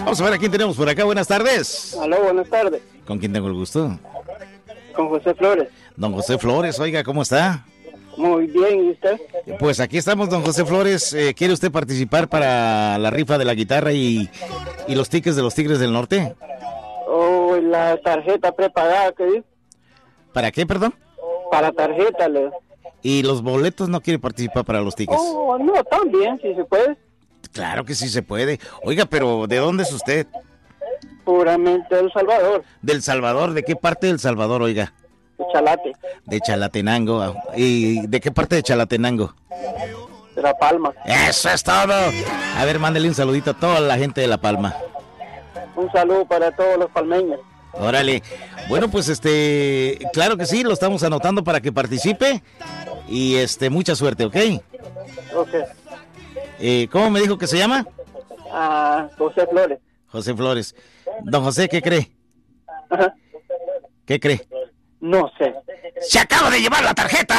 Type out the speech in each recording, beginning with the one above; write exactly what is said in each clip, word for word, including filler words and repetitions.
Vamos a ver a quién tenemos por acá. Buenas tardes. Aló, buenas tardes. ¿Con quién tengo el gusto? Con José Flores. Don José Flores, oiga, ¿cómo está? Muy bien, ¿y usted? Pues aquí estamos, don José Flores. Eh, ¿Quiere usted participar para la rifa de la guitarra y, y los tickets de los Tigres del Norte? Oh, la tarjeta prepagada, ¿qué dice? ¿Para qué, perdón? Para tarjeta, le. ¿Y los boletos no quiere participar para los tickets? Oh, no, también, si se puede. Claro que sí se puede. Oiga, pero ¿de dónde es usted? Puramente de El Salvador. ¿Del Salvador? ¿De qué parte del Salvador, oiga? De Chalate. De Chalatenango. ¿Y de qué parte de Chalatenango? De La Palma. ¡Eso es todo! A ver, mándele un saludito a toda la gente de La Palma. Un saludo para todos los palmeños. Órale. Bueno, pues este, claro que sí, lo estamos anotando para que participe. Y este, mucha suerte, ¿ok? Ok. Eh, ¿Cómo me dijo que se llama? Ah, José Flores. José Flores. Don José, ¿qué cree? Ajá. ¿Qué cree? No sé. ¡Se acaba de llevar la tarjeta!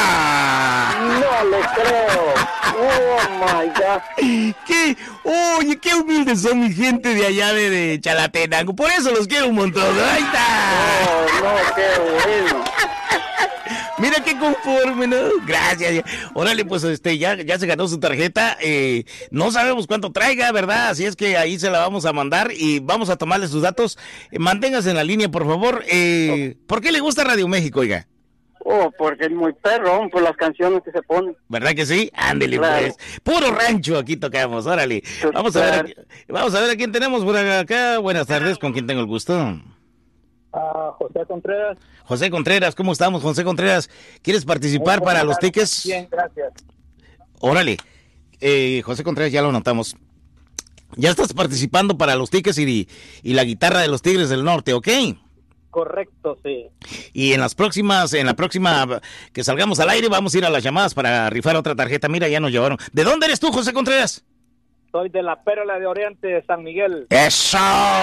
No le creo. Oh my God. ¿Qué? Oye, qué humildes son mi gente de allá de, de Chalatenango. Por eso los quiero un montón. ¡Ahí está! Oh, no, qué bueno. Mira qué conforme, ¿no? Gracias. Órale, pues este, ya, ya se ganó su tarjeta. Eh, no sabemos cuánto traiga, ¿verdad? Así es que ahí se la vamos a mandar y vamos a tomarle sus datos. Eh, manténgase en la línea, por favor. Eh, ¿Por qué le gusta Radio México, oiga? Oh, porque es muy perrón por las canciones que se ponen. ¿Verdad que sí? Ándele, Claro. pues. Puro rancho aquí tocamos, órale. Vamos a ver, a, vamos a ver a quién tenemos por acá. Buenas tardes, ¿con quién tengo el gusto? Ah, José Contreras. José Contreras, ¿cómo estamos, José Contreras? ¿Quieres participar para los tickets? Bien, gracias. Órale. Eh, José Contreras, ya lo notamos. Ya estás participando para los tickets y, y la guitarra de los Tigres del Norte, ¿ok? Correcto, sí. Y en las próximas, en la próxima que salgamos al aire, vamos a ir a las llamadas para rifar otra tarjeta. Mira, ya nos llevaron. ¿De dónde eres tú, José Contreras? Soy de la Perla de Oriente de San Miguel. ¡Eso!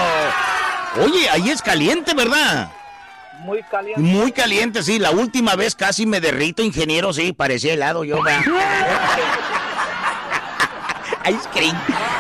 Oye, ahí es caliente, ¿verdad? Muy caliente. Muy caliente, sí. La última vez casi me derrito, ingeniero, sí. Parecía helado yo, ¿verdad? Ice cream.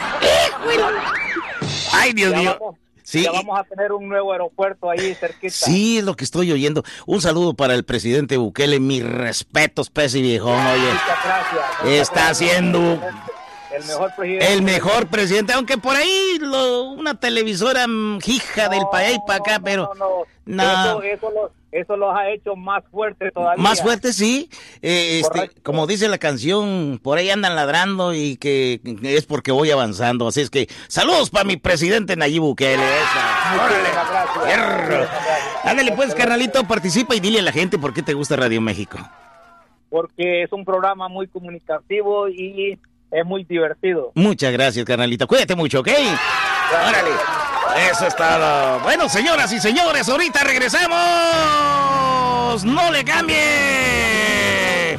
Ay, Dios ya mío. Vamos, sí. Ya vamos a tener un nuevo aeropuerto ahí cerquita. Sí, es lo que estoy oyendo. Un saludo para el presidente Bukele. Mis respetos, pez y viejón, oye. Muchas gracias. Muchas Está gracias. haciendo... El mejor presidente. El mejor presidente, aunque por ahí lo, una televisora hija del No, país para acá, pero... No, no, No. Eso, eso, lo- eso los ha hecho más fuertes todavía. Más fuerte, sí. Eh, este, Correcto. como dice la canción, por ahí andan ladrando y que es porque voy avanzando. Así es que, saludos para mi presidente Nayib Bukele. Esa. ¡Órale! Muchísimas gracias. Fierro. Muchísimas gracias. Ándale pues, carnalito, participa y dile a la gente por qué te gusta Radio México. Porque es un programa muy comunicativo y es muy divertido. Muchas gracias, carnalito. Cuídate mucho, ¿ok? Órale. Eso es todo. Bueno, señoras y señores, ahorita regresamos. ¡No le cambie!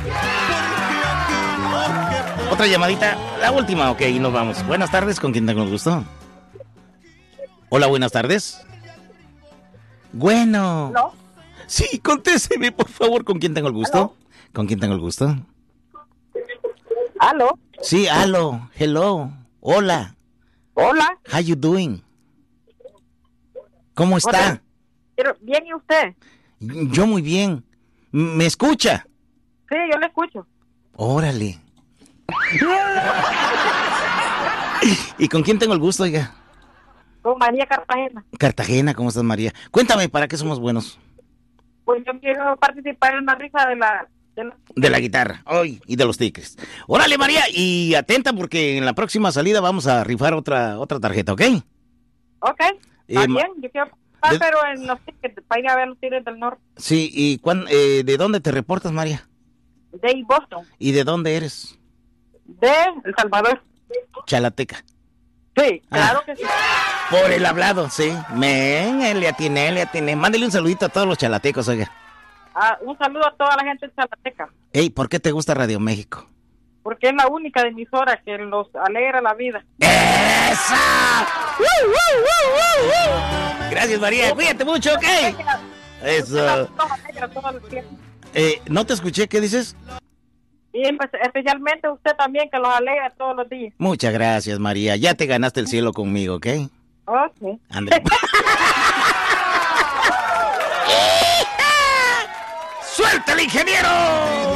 Otra llamadita, la última, ok, y nos vamos. Buenas tardes, ¿con quién tengo el gusto? Hola, buenas tardes. Bueno. ¿No? Sí, contésteme, por favor, ¿con quién tengo el gusto? ¿Aló? ¿Con quién tengo el gusto? ¿Aló? Sí, aló, hello, hola. Hola. How you doing? ¿Cómo está? Hola. Pero, ¿bien y usted? Yo muy bien. ¿Me escucha? Sí, yo le escucho. Órale. ¿Y con quién tengo el gusto, oiga? Con María Cartagena. Cartagena, ¿cómo estás, María? Cuéntame, ¿para qué somos buenos? Pues yo quiero participar en la rifa de la... De la... De la guitarra, hoy, y de los tickets. Órale, María, y atenta porque en la próxima salida vamos a rifar otra otra tarjeta, ¿ok? Ok, Eh, está ma- bien. Yo quiero participar, de- pero en los tickets, para ir a ver los Tigres del Norte. Sí, ¿y cuán- eh, de dónde te reportas, María? De Boston. ¿Y de dónde eres? De El Salvador. Chalateca. Sí, claro Ah. que sí. Por el hablado, sí. Men, le atiné, le atiné. Mándele un saludito a todos los chalatecos, oiga. Ah, un saludo a toda la gente de Chalateca. Ey, ¿por qué te gusta Radio México? Porque es la única de emisora que los alegra la vida. ¡Esa! Gracias, María. Cuídate mucho, ¿ok? Eso. Los alegra todo el tiempo. Eh, no te escuché, ¿qué dices? Y espe- especialmente usted también, que los alegra todos los días. Muchas gracias, María. Ya te ganaste el cielo conmigo, ¿ok? Ok. Ándale. ¡Suelta el ingeniero!